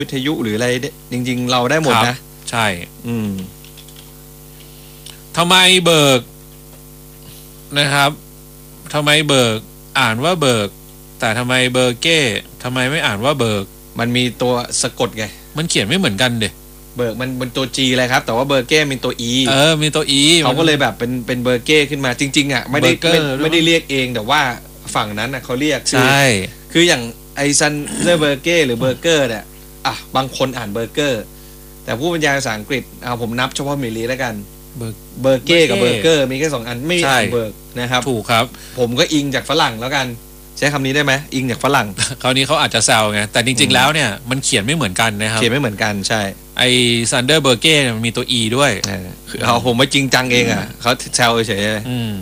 วิทยุหรืออะไรจริงๆเราได้หมดนะใช่ทำไมเบิกนะครับทำไมเบิกอ่านว่าเบิกแต่ทำไมเบอร์เก้ทำไมไม่อ่านว่าเบิกมันมีตัวสะกดไงมันเขียนไม่เหมือนกันเด็เบิกมันเป็นตัว G เลยครับแต่ว่าเบอร์เก้เป็นตัว E มีตัว E เขาก็เลยแบบเป็นเบอร์เก้ขึ้นมาจริงๆอ่ะไม่ได้เรียกเองแต่ว่าฝั่งนั้นอ่ะเขาเรียกใช่คืออย่างไอซันเดอร์เบอร์เก้หรือเบอร์เกอร์เนี่ยบางคนอ่านเบอร์เกอร์แต่ผู้บรรยายภาษาอังกฤษผมนับเฉพาะมิลลีแล้วกันเบอร์เก้กับเบอร์เกอร์มีแค่2อันไม่อ่านเบิร์กนะครับถูกครับผมก็อิงจากฝรั่งแล้วกันใช้คำนี้ได้ไหมอิงจากฝรั่งคราวนี้เขาอาจจะแซวไงแต่จริงๆแล้วเนี่ยมันเขียนไม่เหมือนกันนะครับเขียนไม่เหมือนกันใช่ไอซันเดอร์เบอร์เก้มันมีตัว E ด้วยคือผมไม่จริงจังเองเขาแซวเฉย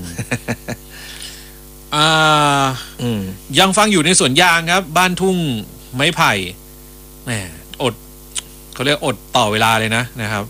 ยังฟังอยู่ในสวนยางครับบ้านทุ่งไม้ไผ่แหมอดเขาเรียกอดต่อเวลาเลยนะครับ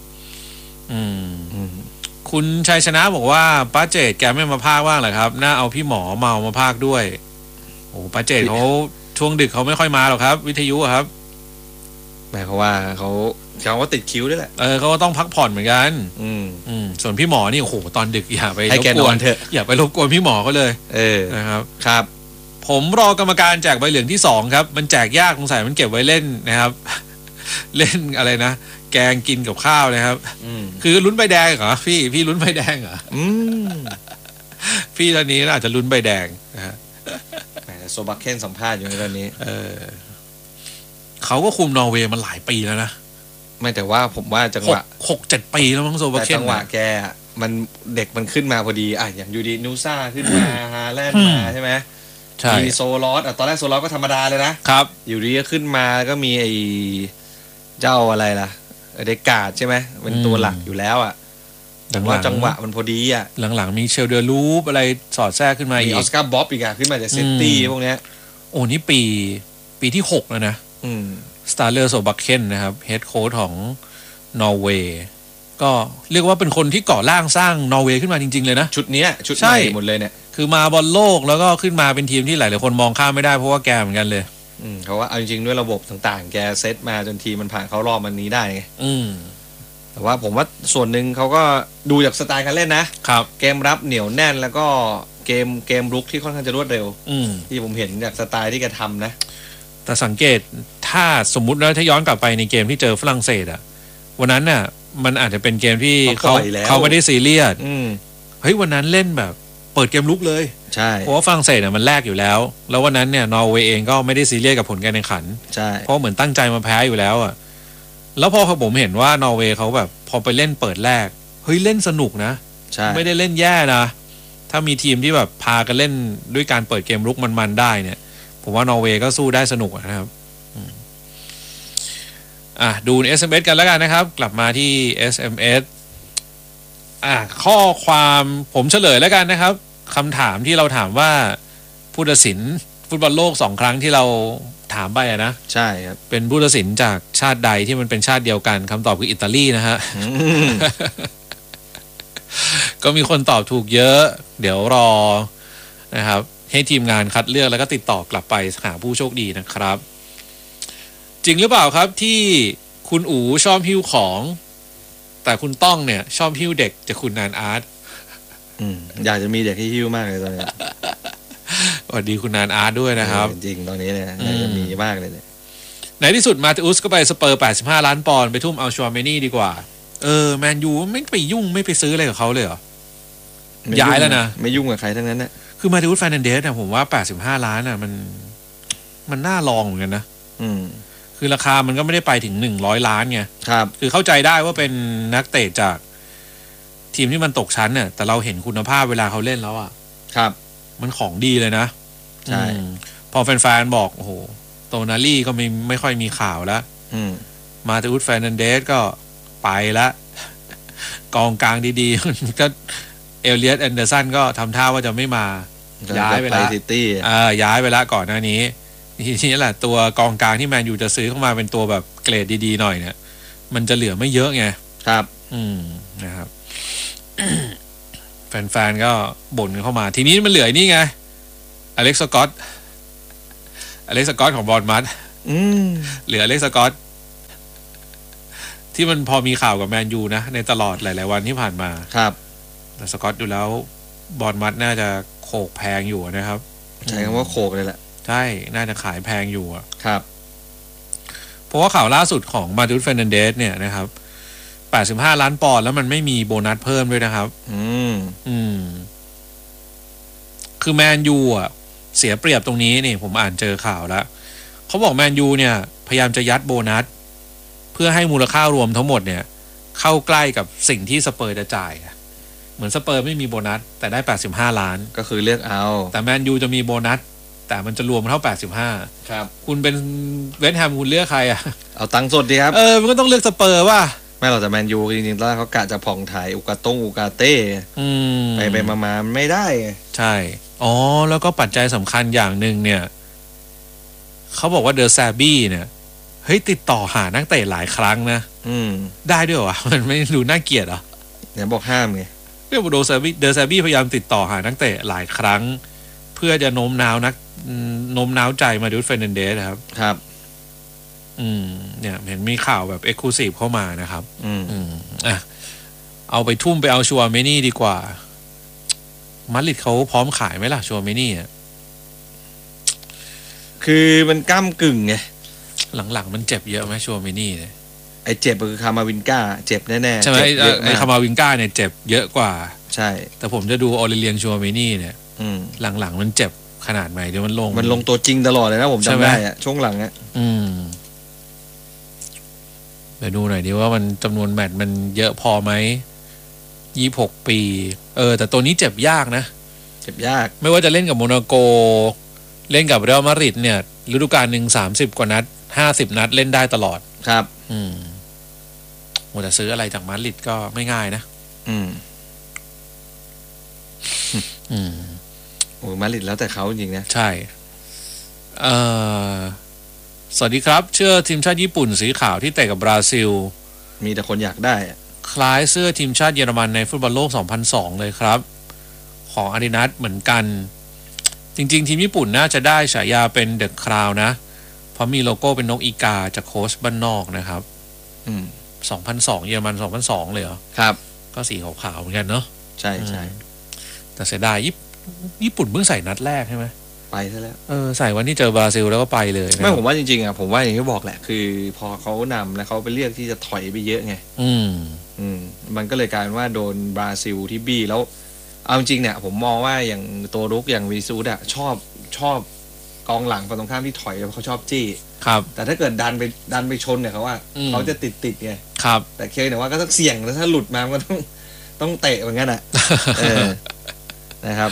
คุณชัยชนะบอกว่าป้าเจดแกไม่มาพากว่างเหรอครับน่าเอาพี่หมอเมามาพากด้วยโอ้ป้าเจดเขาช่วงดึกเขาไม่ค่อยมาหรอกครับวิทยุครับหมายความว่าเขาติดคิวด้วยแหละเขาก็ต้องพักผ่อนเหมือนกันส่วนพี่หมอนี่โอ้โหตอนดึกอย่าไปรบกวนอย่าไปรบกวนพี่หมอก็เลยนะครับครับผมรอกรรมการแจกใบเหลืองที่2ครับมันแจกยากสงสัยมันเก็บไว้เล่นนะครับเล่นอะไรนะแกงกินกับข้าวนะครับคือลุ้นใบแดงเหรอพี่ลุ้นใบแดงเหรอพี่ตอนนี้อาจจะลุ้นใบแดงนะฮะโซบักเคนสัมภาษณ์อยู่ในตอนนี้เขาก็คุมนอร์เวย์มาหลายปีแล้วนะไม่แต่ว่าผมว่าจังหวะ 6-7 ปีแล้วมั้งโซบักเคนจังหวะแกมันเด็กมันขึ้นมาพอดีอย่างยูดีนูซ่าขึ้นมาฮาแลนด์มาใช่ไหมมีโซลอสตอนแรกโซลอสก็ธรรมดาเลยนะครับอยู่ดีก็ขึ้นมาก็มีไอ้เจ้าอะไรล่ะเดกาดใช่ไหมเป็นตัวหลักอยู่แล้วแต่ว่าจังหวะมันพอดีหลังๆมีเชลเดอร์ลูปอะไรสอดแทรกขึ้นมาอีกออสการ์บ๊อบอีกขึ้นมาจากเซนตี้พวกนี้โอ้นี่ปีที่6แล้วนะสตาร์เลอร์โซบักเคนนะครับเฮดโค้ชของนอร์เวย์ก็เรียกว่าเป็นคนที่ก่อร่างสร้างนอร์เวย์ขึ้นมาจริงๆเลยนะชุดนี้ชุดใหม่หมดเลยเนี่ยคือมาบอลโลกแล้วก็ขึ้นมาเป็นทีมที่หลายๆคนมองข้ามไม่ได้เพราะว่าแกเหมือนกันเลยเพราะว่าเอาจริงๆด้วยระบบต่างๆแกเซตมาจนทีมมันผ่านเข้ารอบมันนี้ได้ไงแต่ว่าผมว่าส่วนหนึ่งเขาก็ดูจากสไตล์การเล่นนะครับเกมรับเหนียวแน่นแล้วก็เกมรุกที่ค่อนข้างจะรวดเร็วที่ผมเห็นจากสไตล์ที่แกทำนะแต่สังเกตถ้าสมมุติแล้วถ้าย้อนกลับไปในเกมที่เจอฝรั่งเศสวันนั้นน่ะมันอาจจะเป็นเกมที่เขาไม่ได้ซีเรียสเฮ้ยวันนั้นเล่นแบบเปิดเกมลุกเลยใช่เพราะว่าฝรั่งเศสมันแลกอยู่แล้วแล้ววันนั้นเนี่ยนอร์เวย์เองก็ไม่ได้ซีเรียสกับผลการแข่งขันใช่เพราะเหมือนตั้งใจมาแพ้อยู่แล้วแล้วพอผมเห็นว่านอร์เวย์เขาแบบพอไปเล่นเปิดแรกเฮ้ยเล่นสนุกนะใช่ไม่ได้เล่นแย่นะถ้ามีทีมที่แบบพากันเล่นด้วยการเปิดเกมลุกมันๆได้เนี่ยผมว่านอร์เวย์ก็สู้ได้สนุกนะครับดู SMS กันแล้วกันนะครับกลับมาที่ SMS ข้อความผมเฉลยแล้วกันนะครับคำถามที่เราถามว่าผู้ตัดสินฟุตบอลโลก2 ครั้งที่เราถามไปนะใช่ครับเป็นผู้ตัดสินจากชาติใดที่มันเป็นชาติเดียวกันคำตอบคืออิตาลีนะฮะ ก็มีคนตอบถูกเยอะเดี๋ยวรอนะครับให้ทีมงานคัดเลือกแล้วก็ติดต่อกลับไปหาผู้โชคดีนะครับจริงหรือเปล่าครับที่คุณอู๋ชอบหิ้วของแต่คุณต้องเนี่ยชอบหิ้วเด็กจากคุณนานอาร์ตอยากจะมีเด็กให้หิ้วมากเลยตอนนี้สวัสดีคุณนานอาร์ตด้วยนะครับจริงตอนนี้เนี่ยอยากจะมีมากเลยเนี่ยในที่สุดมาติอุสก็ไปสเปอร์85 ล้านปอนด์ไปทุ่มเอาชัวเมนี่ดีกว่าแมนยูไม่ไปยุ่งไม่ไปซื้ออะไรกับเขาเลยเหรอย้ายแล้วนะไม่ยุ่งกับใครทั้งนั้นนะคือมาติอุส เฟร์นันเดสผมว่า85 ล้านมันน่าลองเหมือนกันนะคือราคามันก็ไม่ได้ไปถึง100 ล้านไงครับคือเข้าใจได้ว่าเป็นนักเตะจากทีมที่มันตกชั้นเนี่ยแต่เราเห็นคุณภาพเวลาเขาเล่นแล้วครับมันของดีเลยนะใช่พอแฟนๆบอกโอ้โหโตนาลี่ก็ไม่ค่อยมีข่าวแล้วมาติอุส เฟร์นันเดสก็ไปละกองกลางดีๆก็เอลเลียต แอนเดอร์สันก็ทำท่าว่าจะไม่มาย้ายไปแล้วย้ายไปแล้วก่อนหน้านี้ทีนี้แหละตัวกองกลางที่แมนยูจะซื้อเข้ามาเป็นตัวแบบเกรดดีๆหน่อยเนี่ยมันจะเหลือไม่เยอะไงครับนะครับ แฟนๆก็บ่นเข้ามาทีนี้มันเหลือนี่ไงอเล็กซ์ สกอตของบอร์นมัธเหลืออเล็กซ์ สกอตที่มันพอมีข่าวกับแมนยูนะในตลอดหลายๆวันที่ผ่านมาครับแต่สกอตดูแล้วบอร์นมัธน่าจะโขกแพงอยู่นะครับใช้คำว่าโขกเลยแหละใช่น่าจะขายแพงอยู่ครับเพราะว่าข่าวล่าสุดของมาติอุส เฟร์นันเดสเนี่ยนะครับ85 ล้านปอนด์แล้วมันไม่มีโบนัสเพิ่มด้วยนะครับคือแมนยูเสียเปรียบตรงนี้นี่ผมอ่านเจอข่าวแล้วเขาบอกแมนยูเนี่ยพยายามจะยัดโบนัสเพื่อให้มูลค่ารวมทั้งหมดเนี่ยเข้าใกล้กับสิ่งที่สเปอร์จะจ่ายเหมือนสเปอร์ไม่มีโบนัสแต่ได้85 ล้านก็คือเลือกเอาแต่แมนยูจะมีโบนัสแต่มันจะรวมเท่า85 ครับคุณเป็นเวสต์แฮมคุณเลือกใครเอาตังค์สดดีครับมันก็ต้องเลือกสเปอร์ว่าไม่หรอกแต่แมนยูจริงๆตอนแรกเขากะจะผ่องถ่ายอูกาเต้ไปมาไม่ได้ใช่อ๋อแล้วก็ปัจจัยสำคัญอย่างหนึ่งเนี่ยเขาบอกว่าเดอแซบี้เนี่ยเฮ้ยติดต่อหานักเตะหลายครั้งนะได้ด้วยวะมันไม่ดูน่าเกลียดเหรอเนี่ยบอกห้ามไงเรื่องเดอแซบี้พยายามติดต่อหานักเตะหลายครั้งเพื่อจะโน้มน้าวใจมาดูเฟร์นันเดสครับเนี่ยเห็นมีข่าวแบบเอ็กซ์คลูซีฟเข้ามานะครับเอาไปทุ่มไปเอาชัวเมนี่ดีกว่ามาดริดเขาพร้อมขายไหมล่ะชัวเมนี่คือมันก้ำกึ่งไงหลังๆมันเจ็บเยอะไหมชัวเมนี่เนี่ยไอ้เจ็บคือคามาวินก้าเจ็บแน่ๆใช่ไหมไอ้คามาวินก้าเนี่ยเจ็บเยอะกว่าใช่แต่ผมจะดูออเรเลียนชัวเมนี่เนี่ยหลังๆมันเจ็บขนาดไหนเดี๋ยวมันลงตัวจริงตลอดเลยนะผมจำได้ช่วงหลังเดี๋ยวดูหน่อยดีว่ามันจำนวนแมตช์มันเยอะพอไหม26 ปีแต่ตัวนี้เจ็บยากนะเจ็บยากไม่ว่าจะเล่นกับโมนาโกเล่นกับเรอัลมาดริดเนี่ยฤดูกาลนึง30 กว่านัด50 นัดเล่นได้ตลอดครับโหแต่ซื้ออะไรจากมาดริดก็ไม่ง่ายนะโอ้มาดริดแล้วแต่เขาจริงนะใช่สวัสดีครับเชื่อทีมชาติญี่ปุ่นสีขาวที่เตะกับบราซิลมีแต่คนอยากได้คล้ายเสื้อทีมชาติเยอรมันในฟุตบอลโลก2002เลยครับของอาดิดาสเหมือนกันจริงๆทีมญี่ปุ่นน่าจะได้ฉายาเป็นเดอะคราวนะเพราะมีโลโก้เป็นนกอีกาจากโค้ชบ้านนอกนะครับ2002เยอรมัน2002เลยเหรอครับก็สีขาวๆเหมือนกันเนาะใช่แต่เสียดายญี่ปุ่นเพิ่งใส่นัดแรกใช่ไหมไปซะแล้วใส่วันที่เจอบราซิลแล้วก็ไปเลยไม่ผมว่าจริงๆผมว่าอย่างที่บอกแหละคือพอเขานำแล้วเขาไปเลือกที่จะถอยไปเยอะไงมันก็เลยกลายเป็นว่าโดนบราซิลที่บี้แล้วเอาจริงเนี่ยผมมองว่าอย่างตัวรุกอย่างวีซูดชอบกองหลังฝั่งตรงข้ามที่ถอยแล้วเขาชอบจี้ครับแต่ถ้าเกิดดันไปชนเนี่ยเขาว่าเขาจะติดไงครับแต่เคยเนี่ยว่าก็ต้องเสี่ยงแล้วถ้าหลุดมาก็ต้องเตะเหมือนกันนะครับ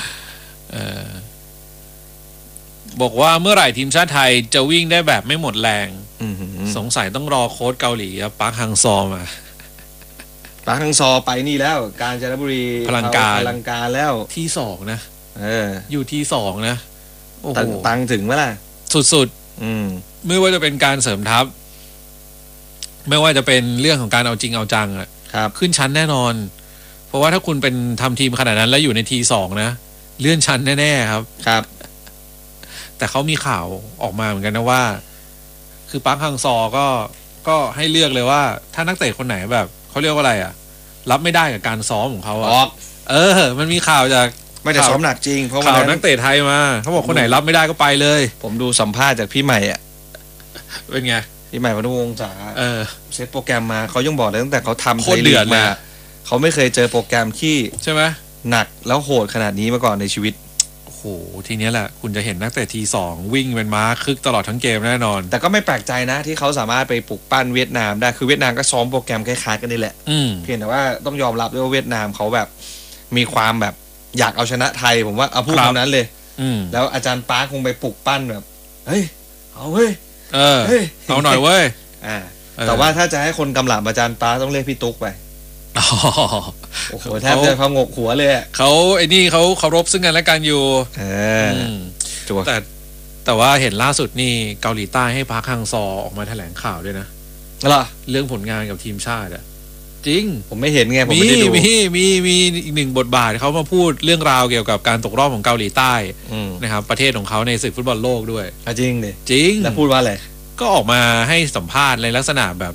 บอกว่าเมื่อไหร่ทีมชาติไทยจะวิ่งได้แบบไม่หมดแรงสงสัยต้องรอโค้ชเกาหลีปาร์คฮังซอมาปาร์คฮังซอไปนี่แล้วกาญจนบุรีพลังการแล้วที่2นะอยู่ที่2นะโอ้โหตังถึงไหมล่ะสุดๆไม่ว่าจะเป็นการเสริมทัพไม่ว่าจะเป็นเรื่องของการเอาจริงเอาจังขึ้นชั้นแน่นอนเพราะว่าถ้าคุณเป็นทำทีมขนาดนั้นแล้วอยู่ในที2นะเลื่อนชั้นแน่ๆครับแต่เขามีข่าวออกมาเหมือนกันนะว่าคือปาร์คฮังซอก็ให้เลือกเลยว่าถ้านักเตะคนไหนแบบเขาเรียกว่าอะไรรับไม่ได้กับการซ้อมของเขามันมีข่าวจากไม่ได้ซ้อมหนักจริงเพราะว่าข่าวนักเตะไทยมาเขาบอกคนไหนรับไม่ได้ก็ไปเลยผมดูสัมภาษณ์จากพี่ใหม่เป็นไงพี่ใหม่พนุวงศ์จ๋าเซตโปรแกรมมาเขายังบอกเลยตั้งแต่เขาทำไทยลีกมาเขาไม่เคยเจอโปรแกรมที่ใช่ไหมหนักแล้วโหดขนาดนี้มาก่อนในชีวิตโอ้โหทีนี้แหละคุณจะเห็นนักเตะที2วิ่งเป็นม้าคึกตลอดทั้งเกมแน่นอนแต่ก็ไม่แปลกใจนะที่เขาสามารถไปปลุกปั้นเวียดนามได้คือเวียดนามก็ซ้อมโปรแกรมคล้ายๆกันนี่แหละเพียงแต่ว่าต้องยอมรับด้วยว่าเวียดนามเขาแบบมีความแบบอยากเอาชนะไทยผมว่าเอาพูดตรงนั้นเลยแล้วอาจารย์ปาร์คคงไปปลุกปั้นแบบเฮ้ยเอาเว้ยเอาหน่อยเว้ยแต่ว่าถ้าจะให้คนกำลับอาจารย์ปาร์คต้องเรียกพี่ตุ๊กไปโอ้โหแทบจะพงกหัวเลยเขาไอ้นี่เขาเคารพซึ่งกันและกันอยู่แต่ว่าเห็นล่าสุดนี่เกาหลีใต้ให้พาร์คฮังซอออกมาแถลงข่าวด้วยนะเรื่องผลงานกับทีมชาติจริงผมไม่เห็นไงผมไม่ได้ดูมีอีกหนึ่งบทบาทเขามาพูดเรื่องราวเกี่ยวกับการตกรอบของเกาหลีใต้นะครับประเทศของเขาในศึกฟุตบอลโลกด้วยจริงดิจริงแล้วพูดว่าอะไรก็ออกมาให้สัมภาษณ์ในลักษณะแบบ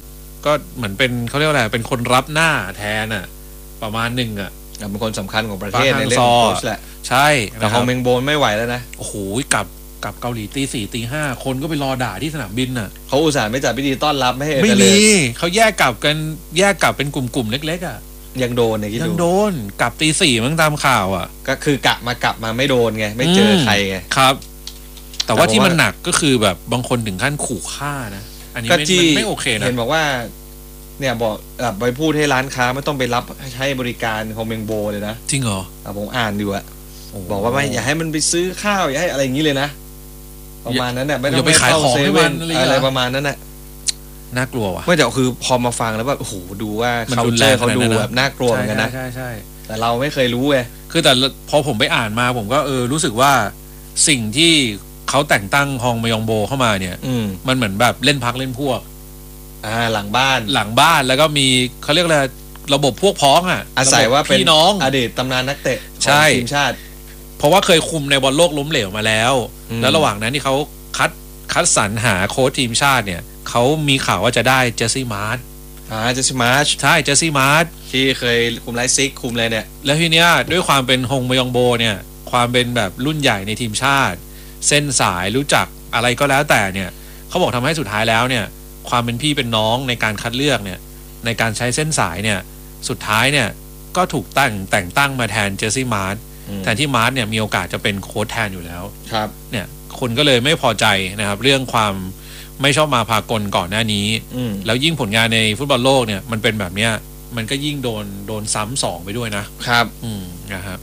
ก็เหมือนเป็นเขาเรียกว่าอะไรเป็นคนรับหน้าแทนอ่ะประมาณหนึ่งอ่ะเป็นคนสำคัญของประเทศในเรื่องของโค้ชแหละใช่แต่ฮองเมงโบนไม่ไหวแล้วนะโอ้โหกับเกาหลีตีสี่ตีห้าคนก็ไปรอด่าที่สนามบินน่ะเขาอุตส่าห์ไม่จัดพิธีต้อนรับไม่ให้ไม่มีเขาแยกกลับเป็นกลุ่มๆเล็กๆอ่ะยังโดนเนี่ยยังโดนกลับตีสี่มั้งตามข่าวอ่ะก็คือกลับมาไม่โดนไงไม่เจอใครไงครับแต่ว่าที่มันหนักก็คือแบบบางคนถึงขั้นขู่ฆ่านะอันนี้ไม่โอเคนะเห็นบอกว่าเนี่ยบอกไปพูดให้ร้านค้าไม่ต้องไปรับให้บริการฮองเมงโบเลยนะจริงเหรอผมอ่านอยู่อะบอกว่าไม่อย่าให้มันไปซื้อข้าวอย่าให้อะไรอย่างนี้เลยนะประมาณนั้นเนี่ยไม่ต้องไปขายของให้มันอะไรประมาณนั้นแหละน่ากลัวว่ะไม่แต่คือพอมาฟังแล้วแบบโอ้โหดูว่าเขาเจอเขาดูแบบน่ากลัวเหมือนกันนะใช่แต่เราไม่เคยรู้ไงคือแต่พอผมไปอ่านมาผมก็รู้สึกว่าสิ่งที่เขาแต่งตั้งฮองมยองโบเข้ามาเนี่ยมันเหมือนแบบเล่นพักเล่นพวกหลังบ้านแล้วก็มีเขาเรียกอะไรระบบพวกพ้องอาศัยว่าเป็นพี่น้องอดีตตำนานนักเตะของทีมชาติเพราะว่าเคยคุมในบอลโลกล้มเหลวมาแล้วแล้วระหว่างนั้นที่เขาคัดสรรหาโค้ชทีมชาติเนี่ยเขามีข่าวว่าจะได้เจสซี่มาร์ชเจสซี่มาร์ชใช่เจสซี่มาร์ชที่เคยคุมไลฟ์ซิกคุมเลยเนี่ยแล้วทีเนี้ยด้วยความเป็นฮงมยองโบเนี่ยความเป็นแบบรุ่นใหญ่ในทีมชาติเส้นสายรู้จักอะไรก็แล้วแต่เนี่ยเขาบอกทำให้สุดท้ายแล้วเนี่ยความเป็นพี่เป็นน้องในการคัดเลือกเนี่ยในการใช้เส้นสายเนี่ยสุดท้ายเนี่ยก็ถูกแต่งตั้งมาแทนเจสซี่มาร์ชแทนที่มาร์ชเนี่ยมีโอกาสจะเป็นโค้ชแทนอยู่แล้วครับเนี่ยคนก็เลยไม่พอใจนะครับเรื่องความไม่ชอบมาพากลก่อนหน้านี้แล้วยิ่งผลงานในฟุตบอลโลกเนี่ยมันเป็นแบบเนี้ยมันก็ยิ่งโดนซ้ำสองไปด้วยนะครับนะครับ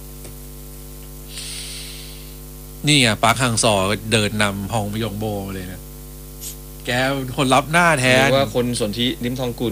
นี่อ่ะปาร์คฮังซอเดินนำฮองมยองโบเลยนะแกคนรับหน้าแทนหรือว่าคนสนธิลิ้มทองกุล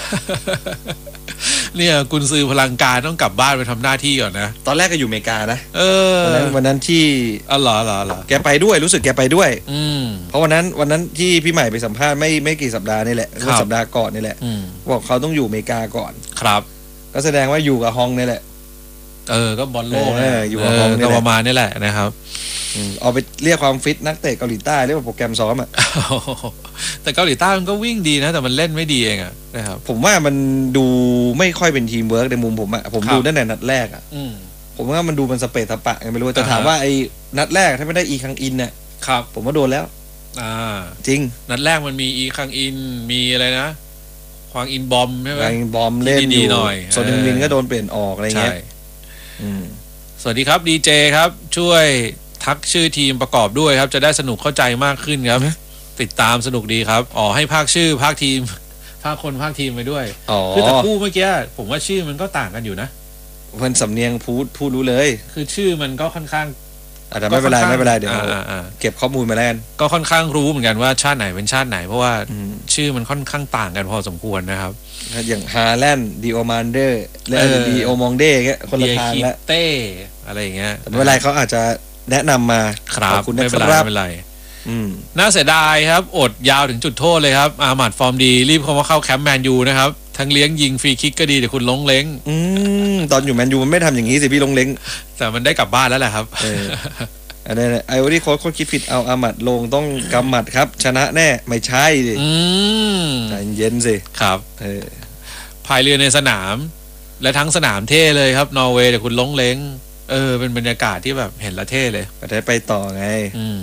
เนี่ยกุนซือพลังการต้องกลับบ้านไปทำหน้าที่ก่อนนะตอนแรกก็อยู่อเมริกานะวันนั้นที่เหรอแกไปด้วยรู้สึกแกไปด้วยเพราะวันนั้นที่พี่ใหม่ไปสัมภาษณ์ไม่กี่สัปดาห์นี่แหละเมื่อสัปดาห์ก่อนนี่แหละบอกเขาต้องอยู่อเมริกาก่อนครับก็แสดงว่าอยู่กับฮองนี่แหละก็บอลโลกอยู่กับฮองก็ประมาณนี่แหละนะครับเอาไปเรียกความฟิตนักเตะเกาหลีใต้เรียกว่าโปรแกรมซ้อมแต่เกาหลีใต้มันก็วิ่งดีนะแต่มันเล่นไม่ดีเองนะครับผมว่ามันดูไม่ค่อยเป็นทีมเวิร์กในมุมผมดูตั้งแต่นัดแรกผมว่ามันดูมันสเปซสปะไม่รู้แต่ถามว่าไอ้นัดแรกถ้าไม่ได้อีคังอินเนี่ยครับผมว่าโดนแล้วจริงนัดแรกมันมีอีคังอินมีอะไรนะควางอินบอมใช่ไหมควางอินบอมเล่นดีหน่อยส่วนมินก็โดนเปลี่ยนออกอะไรเงี้ยสวัสดีครับดีเจครับช่วยทักชื่อทีมประกอบด้วยครับจะได้สนุกเข้าใจมากขึ้นครับติดตามสนุกดีครับให้ภาคชื่อภาคทีมภาคคนภาคทีมไปด้วยคือแต่คู่เมื่อกี้ผมว่าชื่อมันก็ต่างกันอยู่นะมันสำเนียงพูดรู้เลยคือชื่อมันก็ค่อนข้างแต่ไม่เป็นไรเดี๋ยวเก็บข้อมูลมาแล้วก็ค่อนข้างรู้เหมือนกันว่าชาติไหนเป็นชาติไหนเพราะว่าชื่อมันค่อนข้างต่างกันพอสมควรนะครับอย่างฮาแลนด์ดิโอมานเดอร์และดิโอมองเด้เงี้ยคนละทางแล้วเต้อะไรอย่างเงี้ยแต่ไม่เป็นไรเขาอาจจะแนะนำมาขอบคุณนะครับไม่เป็นไรน่าเสียดายครับอดยาวถึงจุดโทษเลยครับอาหมัดฟอร์มดีรีบเข้าแคมป์แมนยูนะครับทั้งเลี้ยงยิงฟรีคิกก็ดีแต่คุณลงเล้งตอนอยู่แมนยูมันไม่ทำอย่างนี้สิพี่ลงเล้งแต่มันได้กลับบ้านแล้วแหละครับอันนี้ไอโอรี่โค้ชคิดผิดเอาอาหมัดลงต้องกำหมัดครับชนะแน่ไม่ใช่ดิใจเย็นสิครับพายเรือในสนามและทั้งสนามเท่เลยครับนอร์เวย์แต่คุณลงเล้งเป็นบรรยากาศที่แบบเห็นละเท่เลยไปต่อไง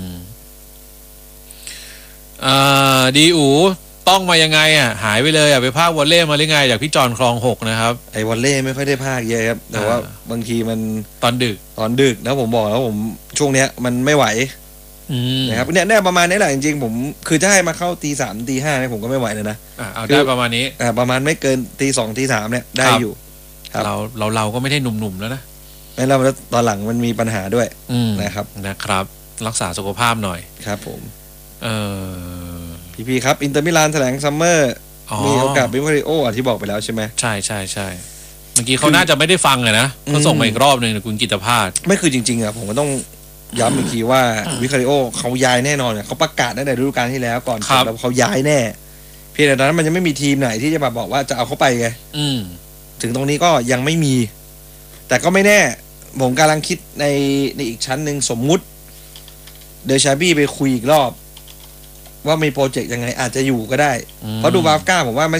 ดีอูต้องมายังไงหายไปเลยไปภาควอลเล่มาหรือไงจากพี่จอนคลอง6นะครับไอ้วอลเล่ไม่ค่อยได้ภาคเยอะครับแต่ว่าบางทีมันตอนดึกแล้วผมบอกแล้วผมช่วงเนี้ยมันไม่ไหวนะครับเนี่ยประมาณนี้แหละจริงๆผมคือถ้าให้มาเข้าตี 3 ตี 5เนี่ยผมก็ไม่ไหวเลยนะเอาได้ประมาณนี้ประมาณไม่เกินตี 2 ตี 3เนี่ยได้อยู่เราก็ไม่ได้หนุ่มๆแล้วนะไม่แล้วตอนหลังมันมีปัญหาด้วยนะครับรักษาสุขภาพหน่อยครับผมพี่ครับอินเตอร์มิลานแถลงซัมเมอร์มีโอกาสเป็นวิคาริโอที่บอกไปแล้วใช่ไหมใช่เมื่อกี้เขาน่าจะไม่ได้ฟังเลยนะเขาส่งมาอีกรอบหนึ่งคุณกิตภาสไม่คือจริงๆผมก็ต้องย้ำอีกทีว่าวิคาริโอเขาย้ายแน่นอนเขาประกาศตั้งแต่ฤดูกาลที่แล้วก่อนแล้วเขาย้ายแน่เพียงแต่ตอนนั้นมันยังไม่มีทีมไหนที่จะมาบอกว่าจะเอาเขาไปไงถึงตรงนี้ก็ยังไม่มีแต่ก็ไม่แน่ผมกำลังคิดในอีกชั้นหนึ่งสมมุติเดชาบี้ไปคุยอีกรอบว่ามีโปรเจกต์ยังไงอาจจะอยู่ก็ได้เพราะดูบาฟก้าผมว่าไม่